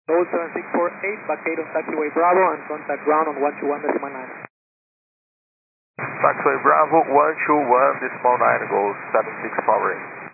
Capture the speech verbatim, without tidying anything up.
Gold seven six four eight, vacate on taxiway Bravo and contact ground on one two one decimal nine. Taxiway Bravo, one two one decimal nine, Gold seven six four eight.